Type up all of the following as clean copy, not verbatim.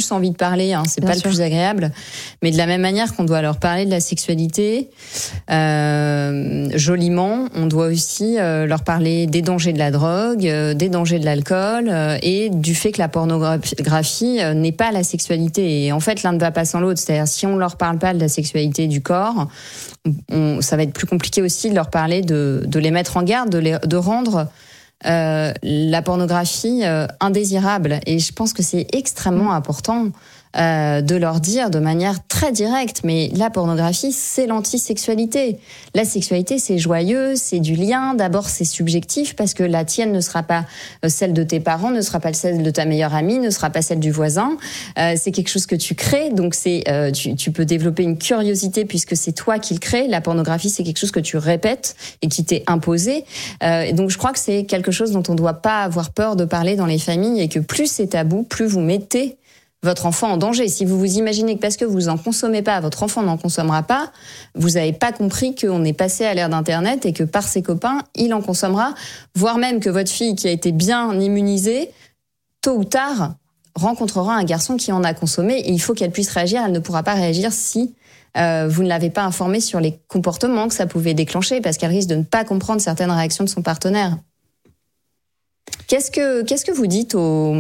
plus envie de parler, hein, c'est Bien pas sûr. le plus agréable, mais de la même manière qu'on doit leur parler de la sexualité, joliment, on doit aussi leur parler des dangers de la drogue, des dangers de l'alcool et du fait que la pornographie n'est pas la sexualité. Et en fait, l'un ne va pas sans l'autre. C'est-à-dire, si on leur parle pas de la sexualité du corps, ça va être plus compliqué aussi de leur parler de les mettre en garde, de rendre la pornographie indésirable. Et je pense que c'est extrêmement important de leur dire de manière très directe, mais la pornographie, c'est l'antisexualité. La sexualité, c'est joyeux, c'est du lien. D'abord, c'est subjectif parce que la tienne ne sera pas celle de tes parents, ne sera pas celle de ta meilleure amie, ne sera pas celle du voisin. C'est quelque chose que tu crées, donc tu peux développer une curiosité puisque c'est toi qui le crée. La pornographie, c'est quelque chose que tu répètes et qui t'est imposé. Et donc, je crois que c'est quelque chose dont on ne doit pas avoir peur de parler dans les familles et que plus c'est tabou, plus vous mettez votre enfant en danger. Si vous vous imaginez que parce que vous en consommez pas, votre enfant n'en consommera pas, vous n'avez pas compris qu'on est passé à l'ère d'Internet et que par ses copains, il en consommera, voire même que votre fille qui a été bien immunisée, tôt ou tard, rencontrera un garçon qui en a consommé et il faut qu'elle puisse réagir. Elle ne pourra pas réagir si vous ne l'avez pas informée sur les comportements que ça pouvait déclencher parce qu'elle risque de ne pas comprendre certaines réactions de son partenaire. Qu'est-ce que vous dites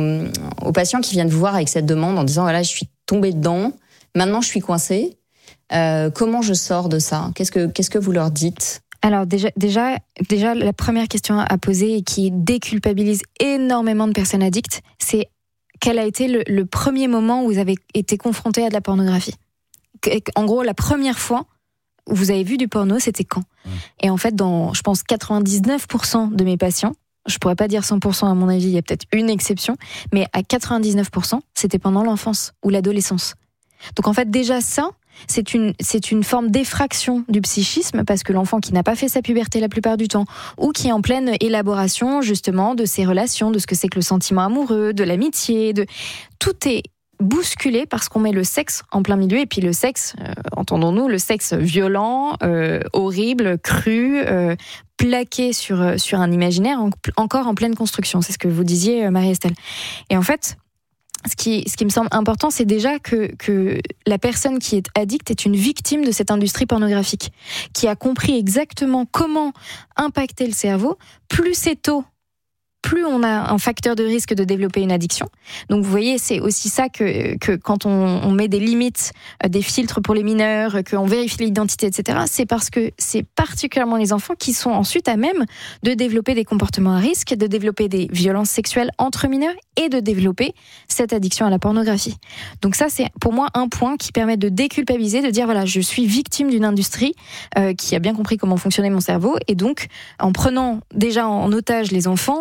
aux patients qui viennent vous voir avec cette demande en disant voilà, je suis tombée dedans, maintenant je suis coincée, comment je sors de ça ? Qu'est-ce que vous leur dites ? Alors déjà, la première question à poser et qui déculpabilise énormément de personnes addictes, c'est quel a été le premier moment où vous avez été confronté à de la pornographie ? En gros, la première fois où vous avez vu du porno, c'était quand ? Et en fait, dans, je pense, 99% de mes patients, je pourrais pas dire 100% à mon avis, il y a peut-être une exception, mais à 99%, c'était pendant l'enfance ou l'adolescence. Donc en fait, déjà ça, c'est une forme d'effraction du psychisme parce que l'enfant qui n'a pas fait sa puberté la plupart du temps ou qui est en pleine élaboration justement de ses relations, de ce que c'est que le sentiment amoureux, de l'amitié, tout est bousculé parce qu'on met le sexe en plein milieu et puis le sexe, entendons-nous, le sexe violent, horrible, cru, plaqué sur un imaginaire encore en pleine construction. C'est ce que vous disiez, Marie-Estelle. Et en fait, ce qui me semble important, c'est déjà que la personne qui est addicte est une victime de cette industrie pornographique, qui a compris exactement comment impacter le cerveau. Plus c'est tôt, plus on a un facteur de risque de développer une addiction. Donc vous voyez, c'est aussi ça que quand on met des limites, des filtres pour les mineurs, qu'on vérifie l'identité, etc., c'est parce que c'est particulièrement les enfants qui sont ensuite à même de développer des comportements à risque, de développer des violences sexuelles entre mineurs et de développer cette addiction à la pornographie. Donc ça, c'est pour moi un point qui permet de déculpabiliser, de dire voilà, je suis victime d'une industrie qui a bien compris comment fonctionnait mon cerveau et donc en prenant déjà en otage les enfants,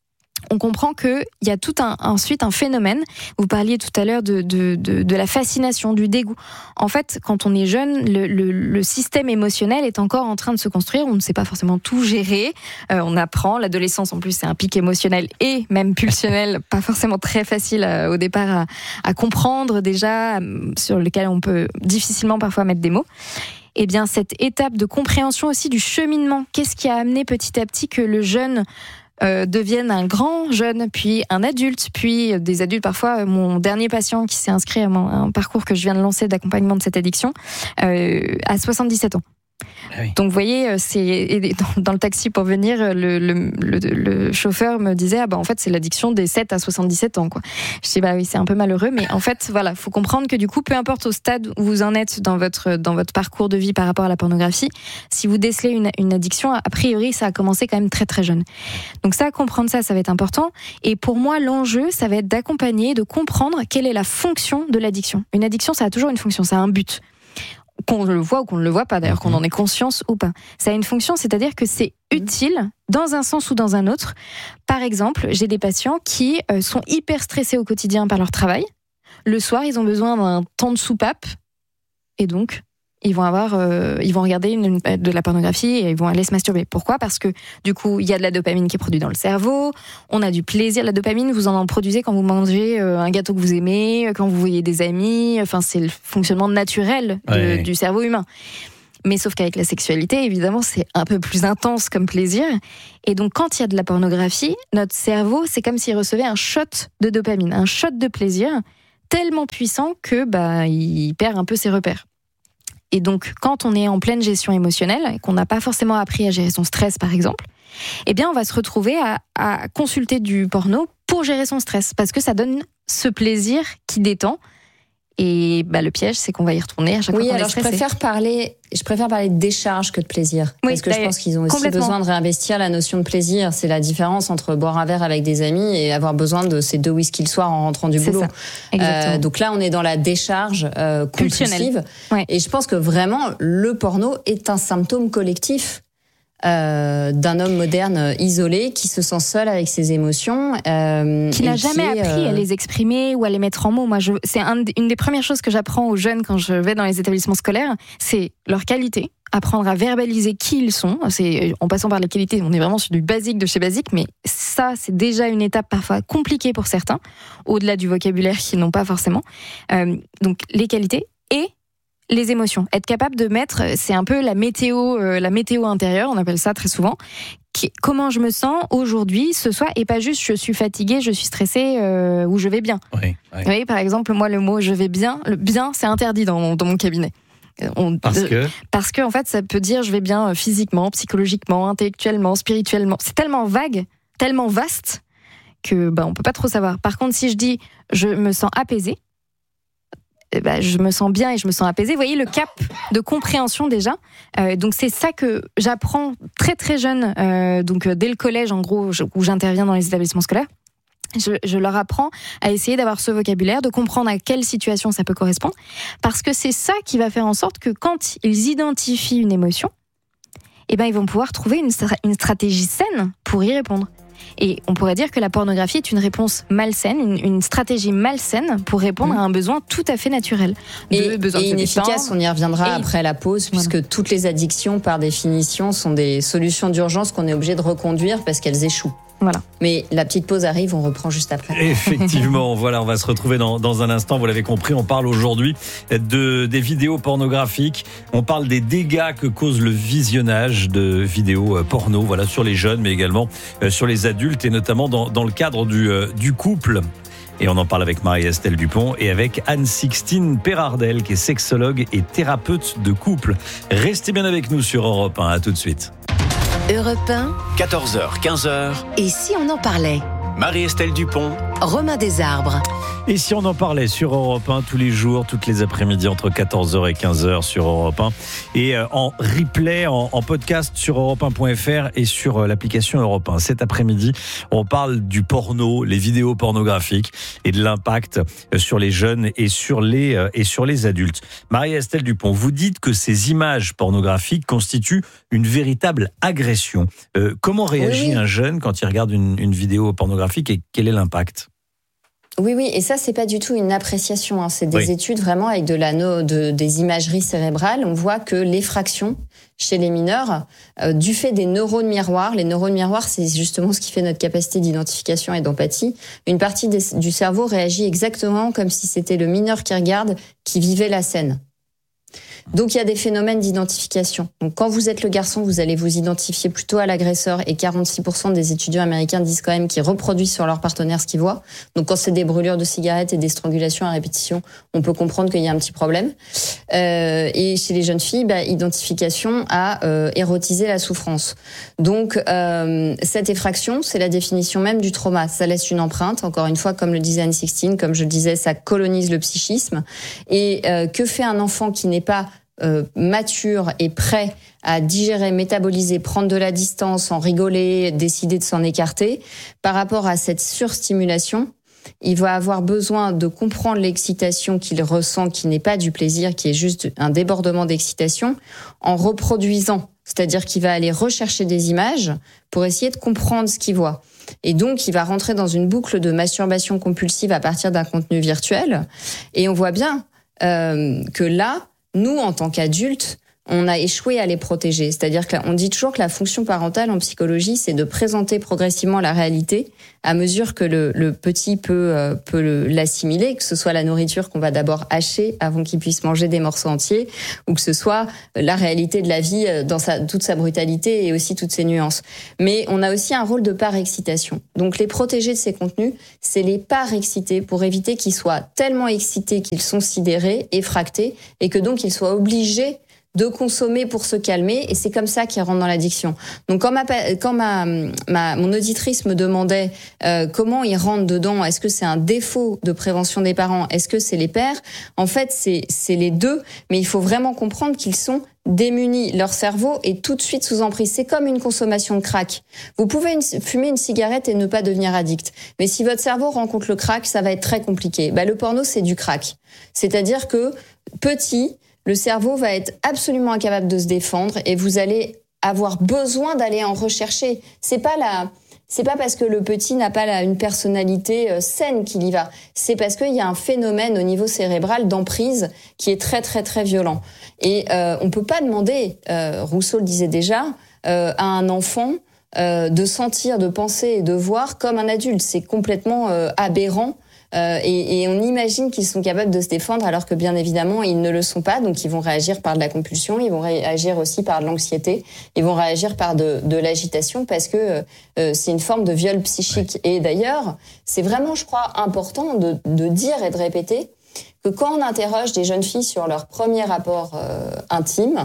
on comprend qu'il y a ensuite un phénomène. Vous parliez tout à l'heure de la fascination, du dégoût. En fait, quand on est jeune, le système émotionnel est encore en train de se construire. On ne sait pas forcément tout gérer. On apprend. L'adolescence, en plus, c'est un pic émotionnel et même pulsionnel, pas forcément très facile au départ à comprendre déjà, sur lequel on peut difficilement parfois mettre des mots. Eh bien, cette étape de compréhension aussi du cheminement, qu'est-ce qui a amené petit à petit que le jeune deviennent un grand jeune, puis un adulte, puis des adultes. Parfois, mon dernier patient qui s'est inscrit à un parcours que je viens de lancer d'accompagnement de cette addiction, à 77 ans. Ah oui. Donc vous voyez, c'est dans le taxi pour venir, le chauffeur me disait en fait c'est l'addiction des 7 à 77 ans quoi. Je dis oui, c'est un peu malheureux, mais en fait voilà, faut comprendre que du coup peu importe au stade où vous en êtes dans votre parcours de vie par rapport à la pornographie, si vous décelez une addiction, a priori ça a commencé quand même très très jeune. Donc comprendre ça va être important. Et pour moi l'enjeu ça va être d'accompagner, de comprendre quelle est la fonction de l'addiction. Une addiction ça a toujours une fonction, ça a un but. Qu'on le voit ou qu'on ne le voit pas, d'ailleurs, qu'on en ait conscience ou pas. Ça a une fonction, c'est-à-dire que c'est utile dans un sens ou dans un autre. Par exemple, j'ai des patients qui sont hyper stressés au quotidien par leur travail. Le soir, ils ont besoin d'un temps de soupape et donc ils vont regarder de la pornographie et ils vont aller se masturber. Pourquoi ? Parce que du coup, il y a de la dopamine qui est produite dans le cerveau, on a du plaisir. La dopamine, vous en produisez quand vous mangez un gâteau que vous aimez, quand vous voyez des amis, enfin c'est le fonctionnement naturel du cerveau humain. Mais sauf qu'avec la sexualité, évidemment, c'est un peu plus intense comme plaisir. Et donc, quand il y a de la pornographie, notre cerveau, c'est comme s'il recevait un shot de dopamine, un shot de plaisir, tellement puissant que il perd un peu ses repères. Et donc, quand on est en pleine gestion émotionnelle et qu'on n'a pas forcément appris à gérer son stress, par exemple, eh bien, on va se retrouver à consulter du porno pour gérer son stress, parce que ça donne ce plaisir qui détend. Et le piège, c'est qu'on va y retourner à chaque fois qu'on est stressé. Je préfère parler de décharge que de plaisir. Parce que je pense qu'ils ont aussi besoin de réinvestir la notion de plaisir. C'est la différence entre boire un verre avec des amis et avoir besoin de ces 2 whisky le soir en rentrant du boulot. Donc là, on est dans la décharge compulsive. Ouais. Et je pense que vraiment, le porno est un symptôme collectif d'un homme moderne isolé qui se sent seul avec ses émotions, qui n'a jamais appris à les exprimer ou à les mettre en mots. Moi, c'est une des premières choses que j'apprends aux jeunes quand je vais dans les établissements scolaires, c'est leur qualité, apprendre à verbaliser qui ils sont. C'est en passant par les qualités, on est vraiment sur du basique de chez basique, mais ça, c'est déjà une étape parfois compliquée pour certains, au-delà du vocabulaire qu'ils n'ont pas forcément. Donc les qualités et les émotions. Être capable de mettre, c'est un peu la météo intérieure, on appelle ça très souvent. Comment je me sens aujourd'hui, ce soir, et pas juste je suis fatiguée, je suis stressée ou je vais bien. Oui. Vous voyez, par exemple, moi, le mot je vais bien, le bien, c'est interdit dans mon cabinet. Parce que en fait, ça peut dire je vais bien physiquement, psychologiquement, intellectuellement, spirituellement. C'est tellement vague, tellement vaste que on peut pas trop savoir. Par contre, si je dis je me sens apaisée, je me sens bien et je me sens apaisée. Vous voyez le cap de compréhension déjà. Donc c'est ça que j'apprends très très jeune, dès le collège en gros, où j'interviens dans les établissements scolaires. Je leur apprends à essayer d'avoir ce vocabulaire, de comprendre à quelle situation ça peut correspondre, parce que c'est ça qui va faire en sorte que quand ils identifient une émotion, ils vont pouvoir trouver une stratégie saine pour y répondre. Et on pourrait dire que la pornographie est une réponse malsaine, une stratégie malsaine pour répondre à un besoin tout à fait naturel. Et inefficace, on y reviendra après la pause, puisque toutes les addictions, par définition, sont des solutions d'urgence qu'on est obligé de reconduire parce qu'elles échouent. Voilà. Mais la petite pause arrive, on reprend juste après. Effectivement, voilà, on va se retrouver dans un instant. Vous l'avez compris, on parle aujourd'hui des vidéos pornographiques. On parle des dégâts que cause le visionnage de vidéos porno, voilà, sur les jeunes, mais également sur les adultes, et notamment dans le cadre du couple. Et on en parle avec Marie-Estelle Dupont et avec Anne-Sixtine Perardel, qui est sexologue et thérapeute de couple. Restez bien avec nous sur Europe 1. À tout de suite. Europe 1, 14h, 15h. Et si on en parlait? Marie-Estelle Dupont, Romain Desarbres. Et si on en parlait sur Europe 1 tous les jours, toutes les après-midi entre 14h et 15h sur Europe 1, et en replay, en podcast sur europe1.fr et sur l'application Europe 1. Cet après-midi, on parle du porno, les vidéos pornographiques et de l'impact sur les jeunes et sur les adultes. Marie-Estelle Dupont, vous dites que ces images pornographiques constituent une véritable agression. Comment réagit un jeune quand il regarde une vidéo pornographique et quel est l'impact ? Oui, et ça, c'est pas du tout une appréciation. C'est des études vraiment avec des imageries cérébrales. On voit que l'effraction chez les mineurs, du fait des neurones miroirs, les neurones miroirs, c'est justement ce qui fait notre capacité d'identification et d'empathie. Une partie du cerveau réagit exactement comme si c'était le mineur qui regarde, qui vivait la scène. Donc il y a des phénomènes d'identification. Donc quand vous êtes le garçon, vous allez vous identifier plutôt à l'agresseur, et 46% des étudiants américains disent quand même qu'ils reproduisent sur leur partenaire ce qu'ils voient. Donc quand c'est des brûlures de cigarettes et des strangulations à répétition, on peut comprendre qu'il y a un petit problème. Et chez les jeunes filles, identification à érotiser la souffrance. Donc cette effraction, c'est la définition même du trauma. Ça laisse une empreinte. Encore une fois, comme le disait Anne-Sixtine, comme je le disais, ça colonise le psychisme. Et que fait un enfant qui n'est pas mature et prêt à digérer, métaboliser, prendre de la distance, en rigoler, décider de s'en écarter, par rapport à cette surstimulation, il va avoir besoin de comprendre l'excitation qu'il ressent, qui n'est pas du plaisir, qui est juste un débordement d'excitation, en reproduisant. C'est-à-dire qu'il va aller rechercher des images pour essayer de comprendre ce qu'il voit. Et donc, il va rentrer dans une boucle de masturbation compulsive à partir d'un contenu virtuel. Et on voit bien que là, nous, en tant qu'adultes, on a échoué à les protéger. C'est-à-dire qu'on dit toujours que la fonction parentale en psychologie, c'est de présenter progressivement la réalité à mesure que le petit peut l'assimiler, que ce soit la nourriture qu'on va d'abord hacher avant qu'il puisse manger des morceaux entiers, ou que ce soit la réalité de la vie dans toute sa brutalité et aussi toutes ses nuances. Mais on a aussi un rôle de par-excitation. Donc les protéger de ces contenus, c'est les par-exciter pour éviter qu'ils soient tellement excités qu'ils sont sidérés, effractés, et que donc ils soient obligés de consommer pour se calmer, et c'est comme ça qu'ils rentrent dans l'addiction. Donc quand mon auditrice me demandait comment ils rentrent dedans, est-ce que c'est un défaut de prévention des parents, est-ce que c'est les pères, en fait c'est les deux, mais il faut vraiment comprendre qu'ils sont démunis, leur cerveau est tout de suite sous emprise. C'est comme une consommation de crack. Vous pouvez fumer une cigarette et ne pas devenir addict, mais si votre cerveau rencontre le crack, ça va être très compliqué. Le porno, c'est du crack. C'est-à-dire que petit, le cerveau va être absolument incapable de se défendre et vous allez avoir besoin d'aller en rechercher. C'est pas parce que le petit n'a pas une personnalité saine qu'il y va. C'est parce qu'il y a un phénomène au niveau cérébral d'emprise qui est très très très violent. Et on peut pas demander, Rousseau le disait déjà, à un enfant de sentir, de penser et de voir comme un adulte. C'est complètement aberrant. Et on imagine qu'ils sont capables de se défendre alors que bien évidemment ils ne le sont pas, donc ils vont réagir par de la compulsion, ils vont réagir aussi par de l'anxiété, ils vont réagir par de l'agitation parce que c'est une forme de viol psychique. Et d'ailleurs, c'est vraiment, je crois, important de dire et de répéter que quand on interroge des jeunes filles sur leur premier rapport intime,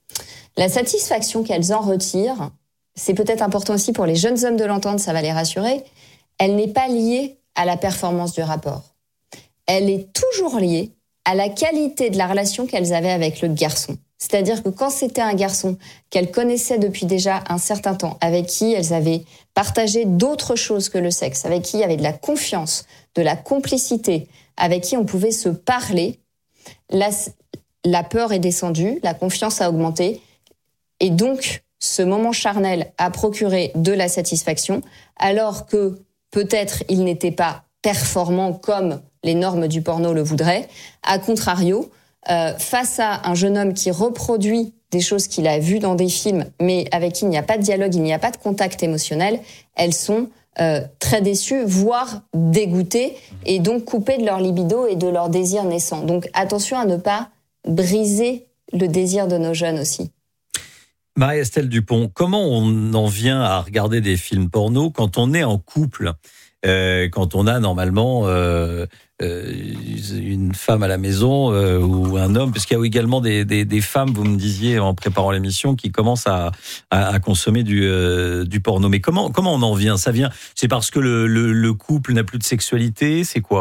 la satisfaction qu'elles en retirent, c'est peut-être important aussi pour les jeunes hommes de l'entendre, ça va les rassurer, elle n'est pas liée à la performance du rapport. Elle est toujours liée à la qualité de la relation qu'elles avaient avec le garçon. C'est-à-dire que quand c'était un garçon qu'elles connaissaient depuis déjà un certain temps, avec qui elles avaient partagé d'autres choses que le sexe, avec qui il y avait de la confiance, de la complicité, avec qui on pouvait se parler, la peur est descendue, la confiance a augmenté, et donc ce moment charnel a procuré de la satisfaction, alors que peut-être il n'était pas performant comme les normes du porno le voudraient. A contrario, face à un jeune homme qui reproduit des choses qu'il a vues dans des films, mais avec qui il n'y a pas de dialogue, il n'y a pas de contact émotionnel, elles sont très déçues, voire dégoûtées, et donc coupées de leur libido et de leur désir naissant. Donc attention à ne pas briser le désir de nos jeunes aussi. Marie-Estelle Dupont, comment on en vient à regarder des films porno quand on est en couple, quand on a normalement une femme à la maison ou un homme, parce qu'il y a également des femmes, vous me disiez en préparant l'émission, qui commencent à consommer du porno. Mais comment on en vient ? C'est parce que le couple n'a plus de sexualité, c'est quoi ?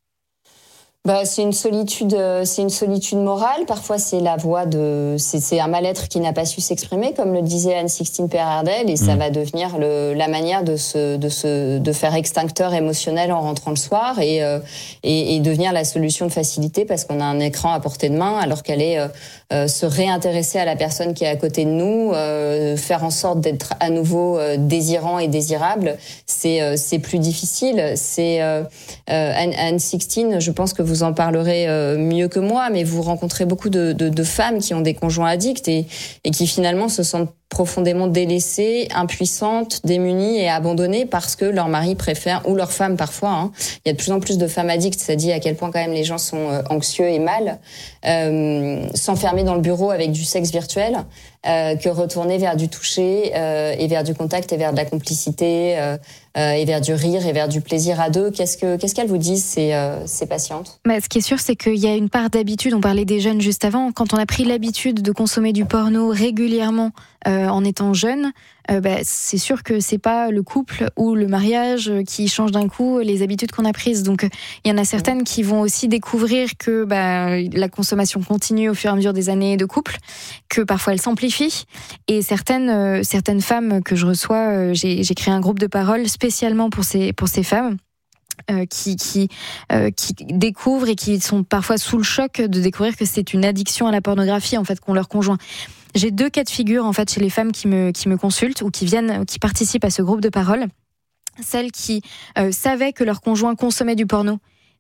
C'est une solitude morale. Parfois, c'est c'est un mal-être qui n'a pas su s'exprimer, comme le disait Anne-Sixtine Perardel, et ça va devenir la manière de faire extincteur émotionnel en rentrant le soir et devenir la solution de facilité parce qu'on a un écran à portée de main, alors qu'elle est se réintéresser à la personne qui est à côté de nous, faire en sorte d'être à nouveau désirant et désirable, c'est plus difficile. C'est Anne-Sixtine, je pense que vous en parlerez mieux que moi, mais vous rencontrez beaucoup de femmes qui ont des conjoints addicts et qui finalement se sentent profondément délaissées, impuissantes, démunies et abandonnées parce que leur mari préfère, ou leur femme parfois, il y a de plus en plus de femmes addictes, ça dit à quel point quand même les gens sont anxieux et mal, s'enfermer dans le bureau avec du sexe virtuel, que retourner vers du toucher et vers du contact et vers de la complicité et vers du rire et vers du plaisir à deux. Qu'est-ce qu'elles vous disent ces patientes ? Ce qui est sûr, c'est qu'il y a une part d'habitude. On parlait des jeunes juste avant. Quand on a pris l'habitude de consommer du porno régulièrement en étant jeune, c'est sûr que c'est pas le couple ou le mariage qui change d'un coup les habitudes qu'on a prises. Donc il y en a certaines qui vont aussi découvrir que la consommation continue au fur et à mesure des années de couple, que parfois elle s'amplifie. Et certaines femmes que je reçois, j'ai créé un groupe de parole spécialement pour ces femmes. Qui découvrent et qui sont parfois sous le choc de découvrir que c'est une addiction à la pornographie en fait qu'ont leur conjoint. J'ai 2 cas de figure en fait chez les femmes qui me consultent ou qui participent à ce groupe de parole. Celles qui savaient que leur conjoint consommait du porno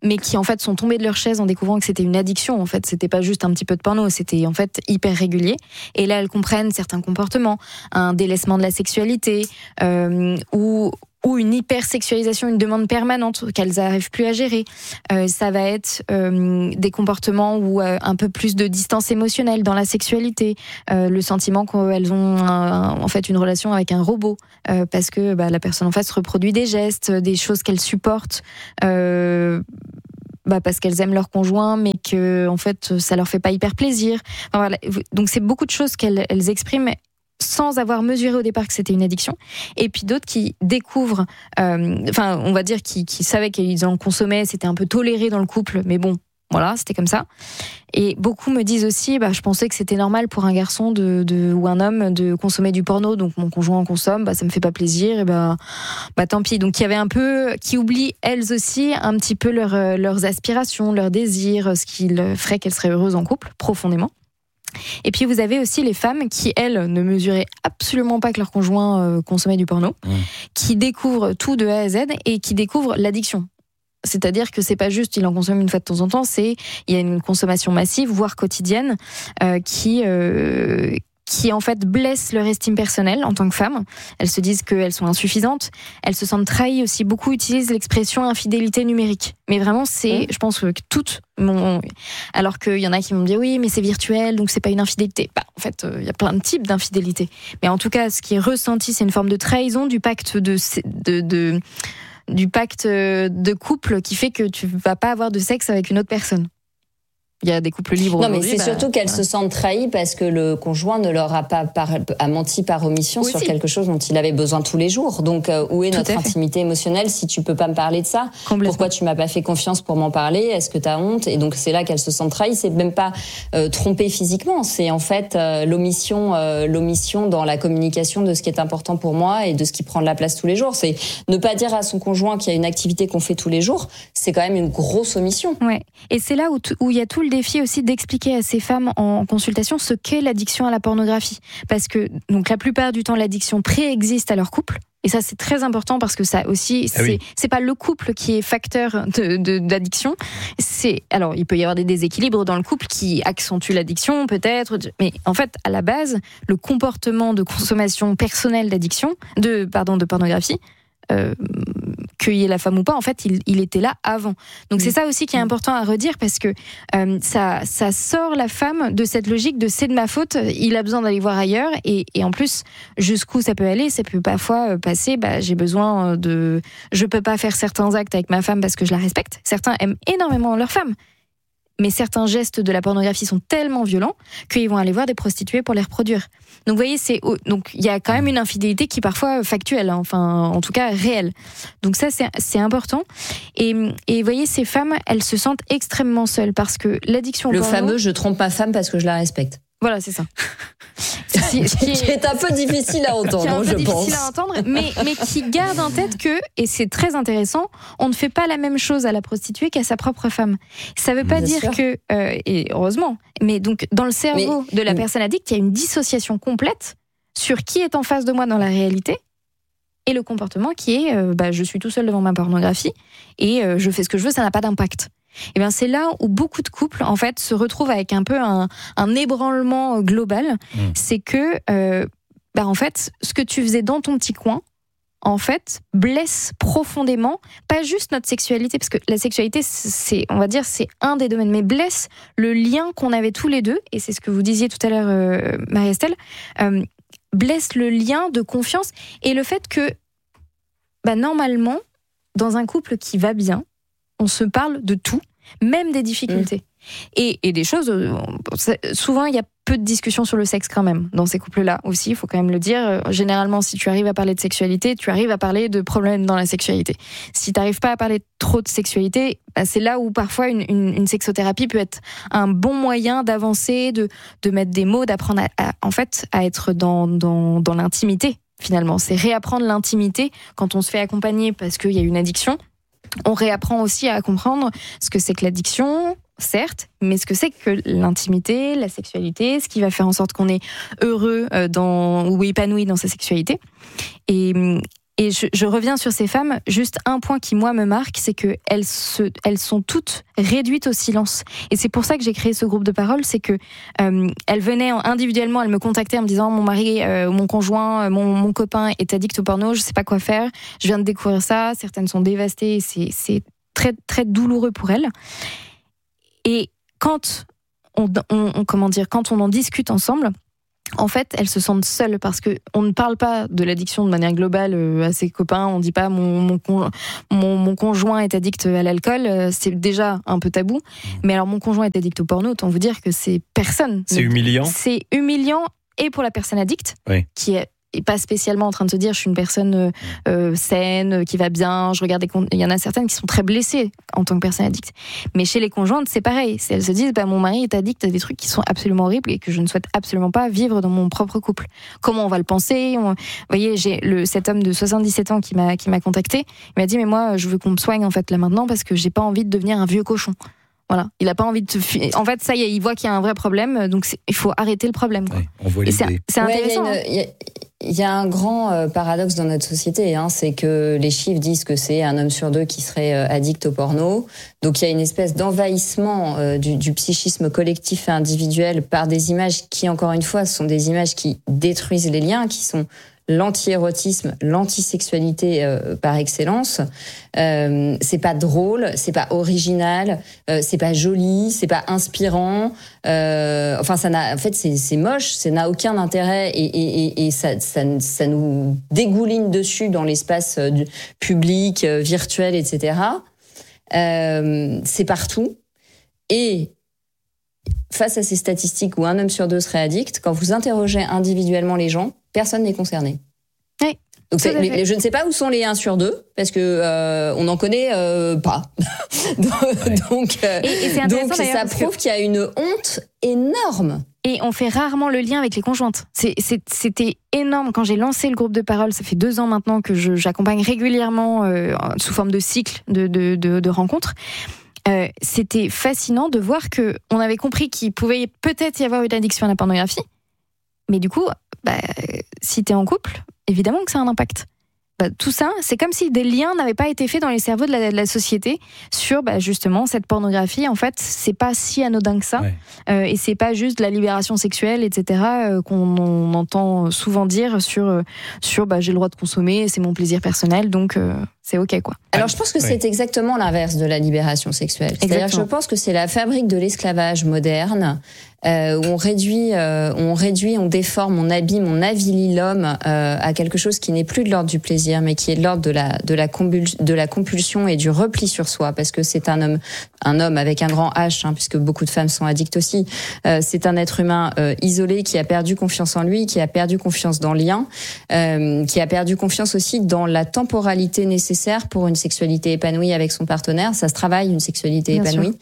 mais qui en fait sont tombés de leur chaise en découvrant que c'était une addiction. En fait, c'était pas juste un petit peu de porno, c'était en fait hyper régulier. Et là, elles comprennent certains comportements, un délaissement de la sexualité, ou une hypersexualisation, une demande permanente qu'elles n'arrivent plus à gérer. Ça va être des comportements où un peu plus de distance émotionnelle dans la sexualité, le sentiment qu'elles ont en fait une relation avec un robot, parce que la personne en face reproduit des gestes, des choses qu'elles supportent, parce qu'elles aiment leur conjoint, mais que en fait ça leur fait pas hyper plaisir. Enfin, voilà. Donc c'est beaucoup de choses qu'elles expriment sans avoir mesuré au départ que c'était une addiction, et puis d'autres qui découvrent, on va dire qui savaient qu'ils en consommaient, c'était un peu toléré dans le couple, mais bon, voilà, c'était comme ça. Et beaucoup me disent aussi, je pensais que c'était normal pour un garçon ou un homme de consommer du porno, donc mon conjoint en consomme, ça me fait pas plaisir, et tant pis. Donc il y avait un peu, qui oublient elles aussi un petit peu leurs aspirations, leurs désirs, ce qui ferait qu'elles seraient heureuses en couple, profondément. Et puis vous avez aussi les femmes qui, elles, ne mesuraient absolument pas que leur conjoint consommait du porno, qui découvrent tout de A à Z et qui découvrent l'addiction. C'est-à-dire que c'est pas juste il en consomme une fois de temps en temps, il y a une consommation massive, voire quotidienne, qui en fait blessent leur estime personnelle en tant que femme. Elles se disent qu'elles sont insuffisantes, elles se sentent trahies aussi. Beaucoup utilisent l'expression infidélité numérique. Mais vraiment, je pense que toutes alors qu'il y en a qui vont me dire oui, mais c'est virtuel, donc c'est pas une infidélité. En fait, il y a plein de types d'infidélité. Mais en tout cas, ce qui est ressenti, c'est une forme de trahison du pacte du pacte de couple qui fait que tu vas pas avoir de sexe avec une autre personne. Il y a des couples libres. Non, mais c'est surtout qu'elles se sentent trahies parce que le conjoint ne leur a pas a menti par omission sur quelque chose dont il avait besoin tous les jours. Donc, où est notre intimité émotionnelle si tu peux pas me parler de ça ? Pourquoi tu m'as pas fait confiance pour m'en parler ? Est-ce que t'as honte ? Et donc, c'est là qu'elles se sentent trahies. C'est même pas trompées physiquement. C'est en fait l'omission dans la communication de ce qui est important pour moi et de ce qui prend de la place tous les jours. C'est ne pas dire à son conjoint qu'il y a une activité qu'on fait tous les jours. C'est quand même une grosse omission. Ouais. Et c'est là où il y a tout le défi aussi d'expliquer à ces femmes en consultation ce qu'est l'addiction à la pornographie. Parce que donc la plupart du temps, l'addiction préexiste à leur couple. Et ça, c'est très important parce que ça aussi, c'est pas le couple qui est facteur d'addiction. Alors, il peut y avoir des déséquilibres dans le couple qui accentuent l'addiction, peut-être. Mais en fait, à la base, le comportement de consommation personnelle de pornographie, qu'il y ait la femme ou pas, en fait, il était là avant. Donc c'est ça aussi qui est important à redire parce que ça sort la femme de cette logique de c'est de ma faute, il a besoin d'aller voir ailleurs et en plus, jusqu'où ça peut aller, ça peut parfois passer, j'ai besoin je peux pas faire certains actes avec ma femme parce que je la respecte. Certains aiment énormément leur femme. Mais certains gestes de la pornographie sont tellement violents qu'ils vont aller voir des prostituées pour les reproduire. Donc vous voyez, donc il y a quand même une infidélité qui est parfois factuelle, en tout cas réelle. Donc ça c'est important. Et vous voyez, ces femmes, elles se sentent extrêmement seules parce que l'addiction au porno, fameux je trompe ma femme parce que je la respecte. Voilà, c'est ça. qui est un peu difficile à entendre, je pense. Difficile à entendre, mais qui garde en tête que, et c'est très intéressant, on ne fait pas la même chose à la prostituée qu'à sa propre femme. Ça ne veut pas dire que, et heureusement, mais donc dans le cerveau de la personne addicte, il y a une dissociation complète sur qui est en face de moi dans la réalité et le comportement qui est, je suis tout seul devant ma pornographie et je fais ce que je veux, ça n'a pas d'impact. Et bien c'est là où beaucoup de couples en fait se retrouvent avec un peu un ébranlement global. C'est que en fait ce que tu faisais dans ton petit coin en fait blesse profondément pas juste notre sexualité, parce que la sexualité c'est un des domaines, mais blesse le lien qu'on avait tous les deux, et c'est ce que vous disiez tout à l'heure Marie-Estelle, blesse le lien de confiance et le fait que normalement dans un couple qui va bien, on se parle de tout, même des difficultés. Et des choses, souvent il y a peu de discussions sur le sexe quand même, dans ces couples-là aussi, il faut quand même le dire. Généralement, si tu arrives à parler de sexualité, tu arrives à parler de problèmes dans la sexualité. Si tu n'arrives pas à parler trop de sexualité, c'est là où parfois une sexothérapie peut être un bon moyen d'avancer, de mettre des mots, d'apprendre à être dans l'intimité, finalement. C'est réapprendre l'intimité quand on se fait accompagner parce qu'il y a une addiction. On réapprend aussi à comprendre ce que c'est que l'addiction, certes, mais ce que c'est que l'intimité, la sexualité, ce qui va faire en sorte qu'on est heureux ou épanoui dans sa sexualité. Et Et je reviens sur ces femmes, juste un point qui moi me marque, c'est que elles sont toutes réduites au silence. Et c'est pour ça que j'ai créé ce groupe de parole, c'est que elles venaient individuellement, elles me contactaient en me disant mon mari, mon conjoint, mon copain est addict au porno, je sais pas quoi faire, je viens de découvrir ça, certaines sont dévastées, c'est très très douloureux pour elles. Et quand quand on en discute ensemble, en fait, elles se sentent seules parce que on ne parle pas de l'addiction de manière globale à ses copains. On dit pas mon conjoint est addict à l'alcool. C'est déjà un peu tabou. Mais alors mon conjoint est addict au porno. Autant vous dire que c'est personne. C'est humiliant. C'est humiliant et pour la personne addicte qui est pas spécialement en train de se dire je suis une personne saine, qui va bien, je regarde des comptes. Il y en a certaines qui sont très blessées en tant que personne addicte. Mais chez les conjointes, c'est pareil. Elles se disent mon mari est addict à des trucs qui sont absolument horribles et que je ne souhaite absolument pas vivre dans mon propre couple. Comment on va le penser? Vous voyez, j'ai cet homme de 77 ans qui m'a contacté. Il m'a dit mais moi je veux qu'on me soigne en fait là maintenant parce que j'ai pas envie de devenir un vieux cochon. Voilà, il a pas envie de. En fait, ça y est, il voit qu'il y a un vrai problème, donc il faut arrêter le problème. Quoi. On voit l'idée. C'est intéressant. Il y a un grand paradoxe dans notre société, c'est que les chiffres disent que c'est 1 homme sur 2 qui serait addict au porno. Donc il y a une espèce d'envahissement du psychisme collectif et individuel par des images qui, encore une fois, sont des images qui détruisent les liens, qui sont l'anti-érotisme, l'antisexualité par excellence. C'est pas drôle, c'est pas original, c'est pas joli, c'est pas inspirant. C'est moche, ça n'a aucun intérêt et ça nous dégouline dessus dans l'espace public, virtuel, etc. C'est partout. Et face à ces statistiques où 1 homme sur 2 serait addict, quand vous interrogez individuellement les gens, personne n'est concerné. Oui. Donc je ne sais pas où sont les 1 sur 2 parce que on n'en connaît pas. Donc ça prouve qu'il y a une honte énorme. Et on fait rarement le lien avec les conjointes. C'était énorme quand j'ai lancé le groupe de parole. Ça fait 2 ans maintenant que j'accompagne régulièrement sous forme de cycle de rencontres. C'était fascinant de voir que on avait compris qu'il pouvait peut-être y avoir une addiction à la pornographie, mais du coup, si t'es en couple, évidemment que ça a un impact. Tout ça, c'est comme si des liens n'avaient pas été faits dans les cerveaux de la société sur justement cette pornographie. En fait, c'est pas si anodin que ça, et c'est pas juste de la libération sexuelle, etc. Qu'on entend souvent dire sur j'ai le droit de consommer, c'est mon plaisir personnel, donc c'est ok quoi. Alors je pense que c'est exactement l'inverse de la libération sexuelle. C'est-à-dire que je pense que c'est la fabrique de l'esclavage moderne. Où on réduit, on déforme, on abîme, on avilit l'homme à quelque chose qui n'est plus de l'ordre du plaisir, mais qui est de l'ordre de la compulsion et du repli sur soi, parce que c'est un homme avec un grand H, puisque beaucoup de femmes sont addictes aussi. C'est un être humain isolé qui a perdu confiance en lui, qui a perdu confiance dans le lien, qui a perdu confiance aussi dans la temporalité nécessaire pour une sexualité épanouie avec son partenaire. Ça se travaille, une sexualité épanouie.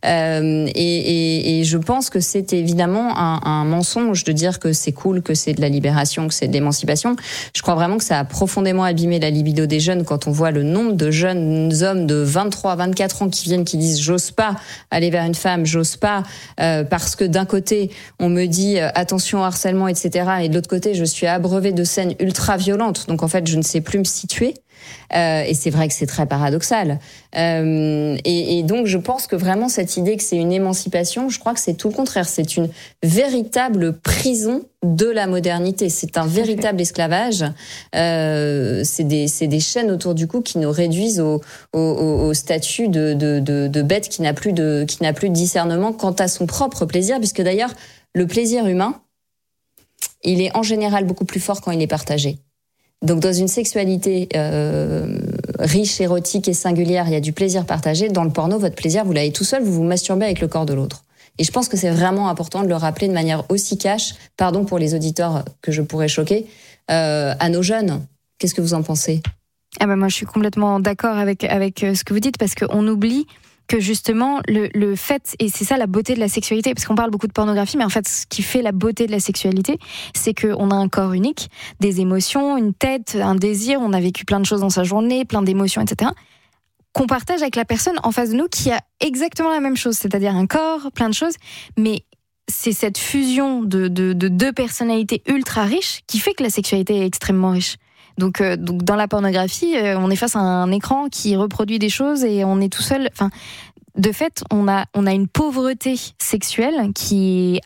Et je pense que c'était évidemment un mensonge de dire que c'est cool, que c'est de la libération, que c'est de l'émancipation. Je crois vraiment que ça a profondément abîmé la libido des jeunes quand on voit le nombre de jeunes hommes de 23, 24 ans qui viennent, qui disent j'ose pas aller vers une femme, j'ose pas parce que d'un côté on me dit attention au harcèlement, etc. et de l'autre côté je suis abreuvé de scènes ultra violentes, donc en fait je ne sais plus me situer. Et c'est vrai que c'est très paradoxal. Et donc, je pense que vraiment cette idée que c'est une émancipation, je crois que c'est tout le contraire. C'est une véritable prison de la modernité. C'est un véritable esclavage. C'est des chaînes autour du cou qui nous réduisent au statut de bête qui n'a plus de discernement quant à son propre plaisir, puisque d'ailleurs, le plaisir humain, il est en général beaucoup plus fort quand il est partagé. Donc dans une sexualité riche, érotique et singulière, il y a du plaisir partagé. Dans le porno, votre plaisir, vous l'avez tout seul, vous vous masturbez avec le corps de l'autre. Et je pense que c'est vraiment important de le rappeler de manière aussi cash, pardon pour les auditeurs que je pourrais choquer, à nos jeunes. Qu'est-ce que vous en pensez ? Moi, je suis complètement d'accord avec ce que vous dites, parce qu'on oublie que justement le fait, et c'est ça la beauté de la sexualité, parce qu'on parle beaucoup de pornographie, mais en fait ce qui fait la beauté de la sexualité, c'est qu'on a un corps unique, des émotions, une tête, un désir, on a vécu plein de choses dans sa journée, plein d'émotions, etc., qu'on partage avec la personne en face de nous qui a exactement la même chose, c'est-à-dire un corps, plein de choses, mais c'est cette fusion de deux personnalités ultra riches qui fait que la sexualité est extrêmement riche. Donc dans la pornographie, on est face à un écran qui reproduit des choses et on est tout seul. Enfin, de fait, on a une pauvreté sexuelle qui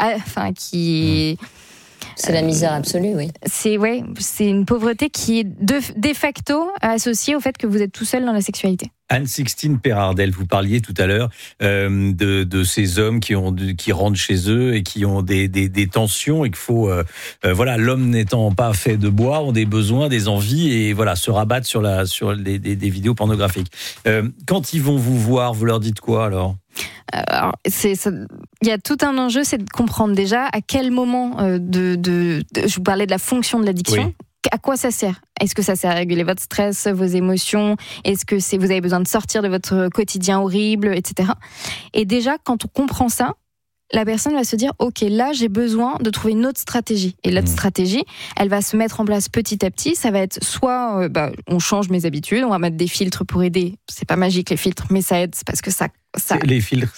c'est la misère absolue, oui. C'est une pauvreté qui est de facto associée au fait que vous êtes tout seul dans la sexualité. Anne-Sixtine Perardel, vous parliez tout à l'heure de ces hommes qui rentrent chez eux et qui ont des tensions et qu'il faut l'homme n'étant pas fait de bois, ont des besoins, des envies et se rabattent sur des vidéos pornographiques. Quand ils vont vous voir, vous leur dites quoi alors ? Alors, il y a tout un enjeu, c'est de comprendre déjà à quel moment je vous parlais de la fonction de l'addiction. Oui. À quoi ça sert ? Est-ce que ça sert à réguler votre stress, vos émotions ? Est-ce que vous avez besoin de sortir de votre quotidien horrible, etc. Et déjà, quand on comprend ça, la personne va se dire « Ok, là, j'ai besoin de trouver une autre stratégie. » Et l'autre stratégie, elle va se mettre en place petit à petit. Ça va être soit on change mes habitudes, on va mettre des filtres pour aider. C'est pas magique les filtres, mais ça aide parce que ça les filtres,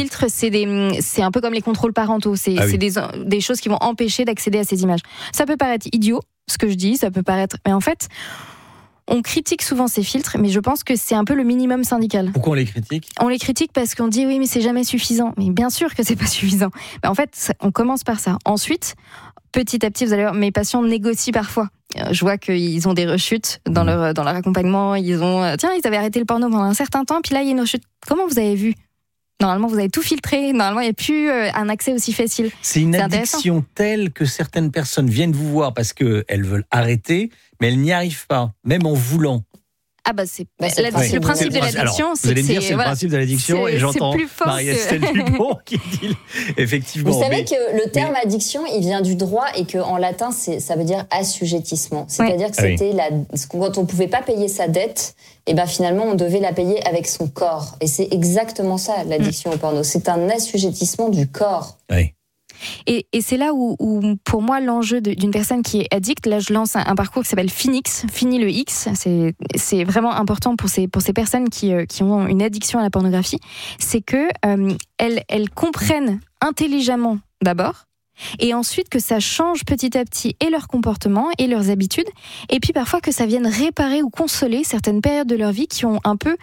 c'est un peu comme les contrôles parentaux. C'est des choses qui vont empêcher d'accéder à ces images. Ça peut paraître idiot, ce que je dis, ça peut paraître... Mais en fait, on critique souvent ces filtres, mais je pense que c'est un peu le minimum syndical. Pourquoi on les critique ? On les critique parce qu'on dit oui, mais c'est jamais suffisant. Mais bien sûr que c'est pas suffisant. Mais en fait, on commence par ça. Ensuite, petit à petit, vous allez voir, mes patients négocient parfois. Je vois qu'ils ont des rechutes dans leur accompagnement. Ils avaient arrêté le porno pendant un certain temps, puis là, il y a une rechute. Comment vous avez vu ? Normalement, vous avez tout filtré. Normalement, il n'y a plus un accès aussi facile. C'est une addiction telle que certaines personnes viennent vous voir parce qu'elles veulent arrêter, mais elles n'y arrivent pas, même en voulant. Ah le principe de l'addiction, vous allez me dire, c'est le principe de l'addiction, et j'entends Marie-Estelle Dupont qui dit effectivement. Vous savez que le terme addiction, il vient du droit et qu'en latin, ça veut dire assujettissement. C'est-à-dire que c'était quand on ne pouvait pas payer sa dette, et finalement, on devait la payer avec son corps. Et c'est exactement ça, l'addiction au porno. C'est un assujettissement du corps. Oui. Et c'est là où, pour moi, l'enjeu d'une personne qui est addicte, là je lance un parcours qui s'appelle Phoenix, Fini le X, c'est vraiment important pour ces personnes qui ont une addiction à la pornographie, c'est que elles comprennent intelligemment d'abord, et ensuite que ça change petit à petit et leur comportement et leurs habitudes, et puis parfois que ça vienne réparer ou consoler certaines périodes de leur vie qui ont un peu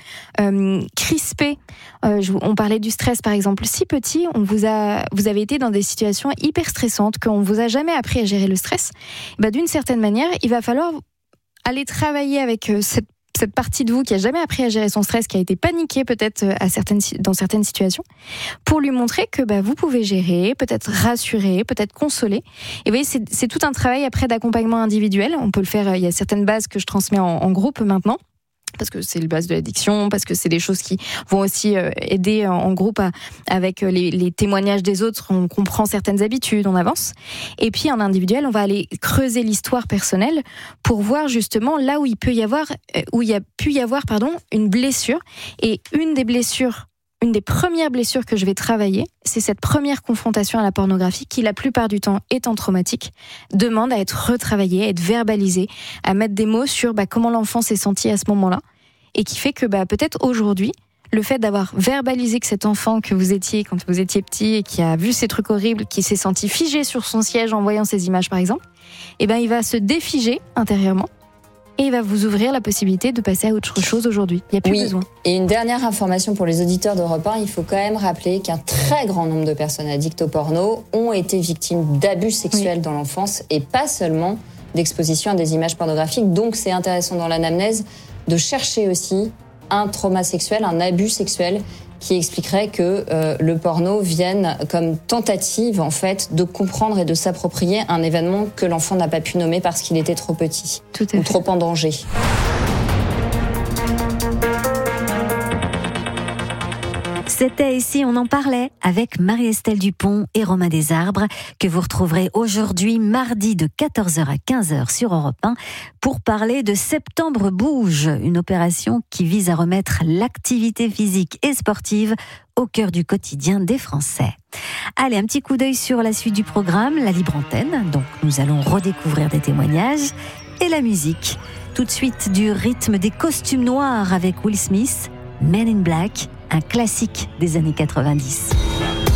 crispé. On parlait du stress par exemple. Si petit, vous avez été dans des situations hyper stressantes, qu'on vous a jamais appris à gérer le stress, d'une certaine manière, il va falloir aller travailler avec cette partie de vous qui a jamais appris à gérer son stress, qui a été paniquée peut-être dans certaines situations, pour lui montrer que vous pouvez gérer, peut-être rassurer, peut-être consoler. Et vous voyez, c'est tout un travail après d'accompagnement individuel. On peut le faire, il y a certaines bases que je transmets en groupe maintenant, parce que c'est le base de l'addiction, parce que c'est des choses qui vont aussi aider en groupe avec les témoignages des autres. On comprend certaines habitudes, on avance. Et puis en individuel, on va aller creuser l'histoire personnelle pour voir justement là où il y a pu y avoir une blessure. Et une des premières blessures que je vais travailler, c'est cette première confrontation à la pornographie qui, la plupart du temps, étant traumatique, demande à être retravaillée, à être verbalisée, à mettre des mots sur comment l'enfant s'est senti à ce moment-là, et qui fait que peut-être aujourd'hui, le fait d'avoir verbalisé que cet enfant que vous étiez quand vous étiez petit et qui a vu ces trucs horribles, qui s'est senti figé sur son siège en voyant ces images par exemple, il va se défiger intérieurement. Et il va vous ouvrir la possibilité de passer à autre chose aujourd'hui. Il n'y a plus besoin. Et une dernière information pour les auditeurs d'Europe 1, il faut quand même rappeler qu'un très grand nombre de personnes addictes au porno ont été victimes d'abus sexuels dans l'enfance et pas seulement d'exposition à des images pornographiques. Donc c'est intéressant dans l'anamnèse de chercher aussi un trauma sexuel, un abus sexuel qui expliquerait que le porno vienne comme tentative en fait de comprendre et de s'approprier un événement que l'enfant n'a pas pu nommer parce qu'il était trop petit ou trop en danger. C'était Ici, on en parlait avec Marie-Estelle Dupont et Romain Desarbres, que vous retrouverez aujourd'hui mardi de 14h à 15h sur Europe 1 pour parler de Septembre Bouge, une opération qui vise à remettre l'activité physique et sportive au cœur du quotidien des Français. Allez, un petit coup d'œil sur la suite du programme, la libre antenne. Donc nous allons redécouvrir des témoignages et la musique. Tout de suite du rythme des costumes noirs avec Will Smith, Men in Black, un classique des années 90.